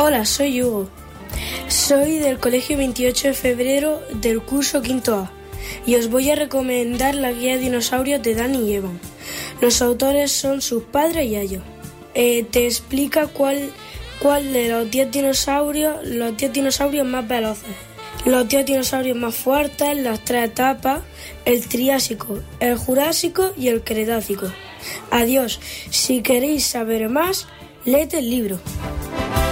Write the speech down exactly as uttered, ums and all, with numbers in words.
Hola, soy Hugo. Soy del Colegio veintiocho de febrero del curso quinto A y os voy a recomendar la guía de dinosaurios de Dani y Evan. Los autores son sus padres y ellos. Eh, te explica cuál, cuál de los diez dinosaurios, los diez dinosaurios más veloces, los diez dinosaurios más fuertes, las tres etapas, el Triásico, el Jurásico y el Cretácico. Adiós. Si queréis saber más, léete el libro.